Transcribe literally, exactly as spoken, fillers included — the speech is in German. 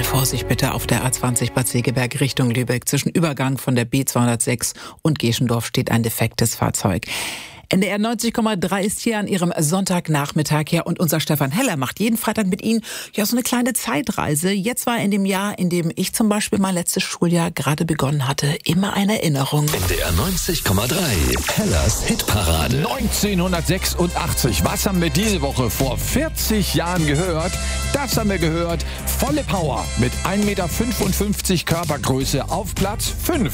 Mal Vorsicht bitte auf der A zwanzig Bad Segeberg Richtung Lübeck. Zwischen Übergang von der B zweihundertsechs und Geschendorf steht ein defektes Fahrzeug. N D R neunzig Komma drei ist hier an Ihrem Sonntagnachmittag her und unser Stefan Heller macht jeden Freitag mit Ihnen ja so eine kleine Zeitreise. Jetzt war in dem Jahr, in dem ich zum Beispiel mein letztes Schuljahr gerade begonnen hatte, immer eine Erinnerung. N D R neunzig Komma drei, Hellers Hitparade. neunzehnhundertsechsundachtzig. Was haben wir diese Woche vor vierzig Jahren gehört? Das haben wir gehört. Volle Power mit ein Meter fünfundfünfzig Körpergröße auf Platz fünf.